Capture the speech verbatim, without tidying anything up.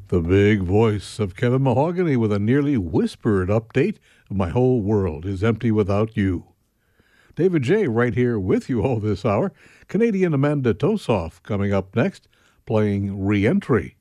The big voice of Kevin Mahogany with a nearly whispered update of My Whole World is Empty Without You. David J. right here with you all this hour. Canadian Amanda Tosoff coming up next, playing Re-Entry.